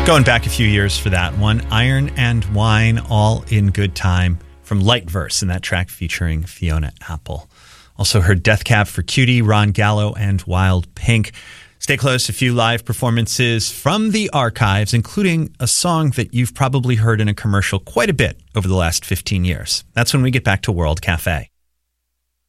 Going back a few years for that one, Iron and Wine, All in Good Time from Light Verse in that track featuring Fiona Apple. Also heard Death Cab for Cutie, Ron Gallo, and Wild Pink. Stay close, a few live performances from the archives, including a song that you've probably heard in a commercial quite a bit over the last 15 years. That's when we get back to World Cafe.